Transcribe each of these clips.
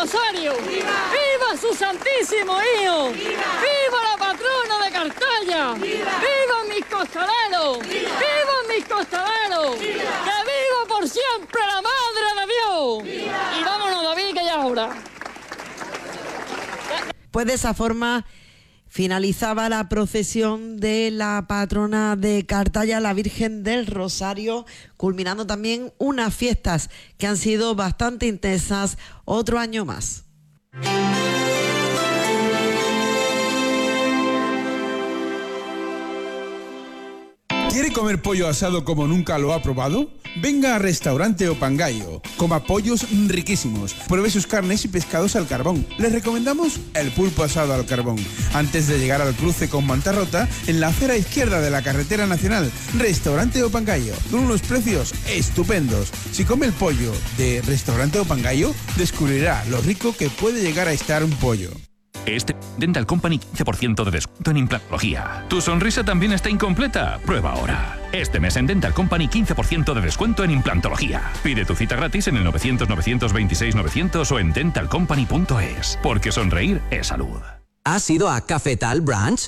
Rosario! ¡Viva su Santísimo Hijo! ¡Viva la patrona de Cartaya! ¡Viva mis costaleros! ¡Viva mis costaleros! ¡Que viva por siempre la Madre de Dios! Y vámonos, David, que ya es hora. Pues de esa forma finalizaba la procesión de la patrona de Cartaya, la Virgen del Rosario, culminando también unas fiestas que han sido bastante intensas otro año más. ¿Quiere comer pollo asado como nunca lo ha probado? Venga a Restaurante Opangayo. Coma pollos riquísimos. Pruebe sus carnes y pescados al carbón. Les recomendamos el pulpo asado al carbón. Antes de llegar al cruce con Mantarrota, en la acera izquierda de la carretera nacional, Restaurante Opangayo, con unos precios estupendos. Si come el pollo de Restaurante Opangayo, descubrirá lo rico que puede llegar a estar un pollo. Este Dental Company 15% de descuento en implantología. ¿Tu sonrisa también está incompleta? Prueba ahora. Este mes en Dental Company 15% de descuento en implantología. Pide tu cita gratis en el 900-926-900 o en dentalcompany.es. Porque sonreír es salud. ¿Has ido a Cafetal Branch?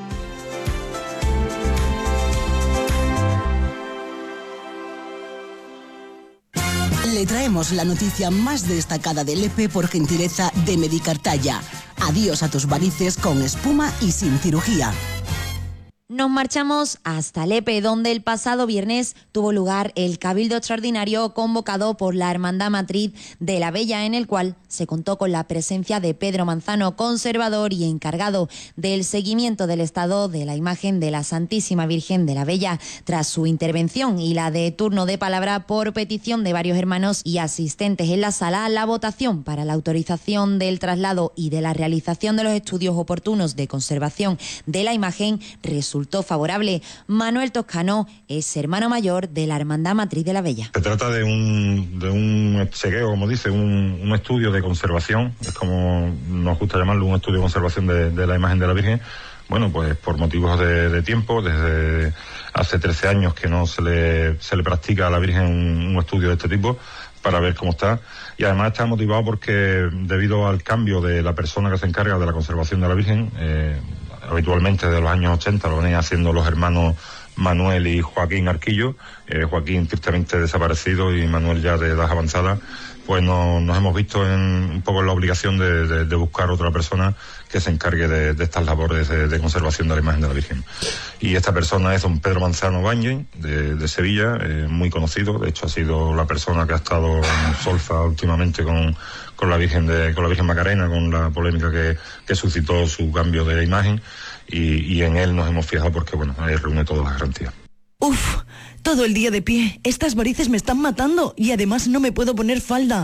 Le traemos la noticia más destacada del Lepe por gentileza de Medicartaya. Adiós a tus varices con espuma y sin cirugía. Nos marchamos hasta Lepe, donde el pasado viernes tuvo lugar el Cabildo Extraordinario convocado por la Hermandad Matriz de la Bella, en el cual se contó con la presencia de Pedro Manzano, conservador y encargado del seguimiento del estado de la imagen de la Santísima Virgen de la Bella. Tras su intervención y la de turno de palabra por petición de varios hermanos y asistentes en la sala, la votación para la autorización del traslado y de la realización de los estudios oportunos de conservación de la imagen resultó favorable. Manuel Toscano es hermano mayor de la Hermandad Matriz de la Bella. Se trata de un chequeo, como dice, un estudio de conservación, es como nos gusta llamarlo, un estudio de conservación de la imagen de la Virgen. Bueno, pues por motivos de tiempo, desde hace 13 años que no se le practica a la Virgen un estudio de este tipo para ver cómo está, y además está motivado porque debido al cambio de la persona que se encarga de la conservación de la Virgen, habitualmente de los años 80 lo venían haciendo los hermanos Manuel y Joaquín Arquillo, Joaquín tristemente desaparecido y Manuel ya de edad avanzada, pues nos hemos visto un poco en la obligación de buscar otra persona que se encargue de estas labores de conservación de la imagen de la Virgen. Y esta persona es don Pedro Manzano Báñez, de Sevilla, muy conocido, de hecho ha sido la persona que ha estado en Solfa últimamente con la Virgen Macarena, con la polémica que suscitó su cambio de imagen, y en él nos hemos fijado porque, bueno, él reúne todas las garantías. Uf, todo el día de pie. Estas varices me están matando y además no me puedo poner falda.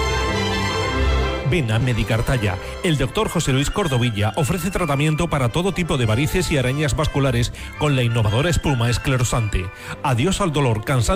Ven a Medicartaya. El doctor José Luis Cordovilla ofrece tratamiento para todo tipo de varices y arañas vasculares con la innovadora espuma esclerosante. Adiós al dolor, cansancio